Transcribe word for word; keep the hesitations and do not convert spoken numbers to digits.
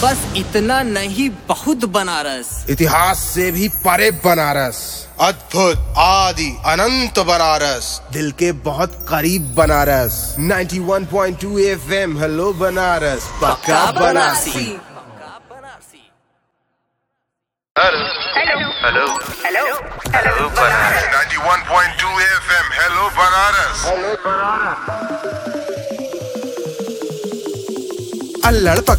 बस इतना नहीं, बहुत बनारस। इतिहास से भी परे बनारस, अद्भुत आदि अनंत बनारस, दिल के बहुत करीब बनारस। इक्यानवे पॉइंट दो एफएम, हेलो बनारस, पक्का Banarasi. Hello hello hello hello Banaras. इक्यानवे पॉइंट दो एफएम, हेलो बनारस। अल्लड़ पकड़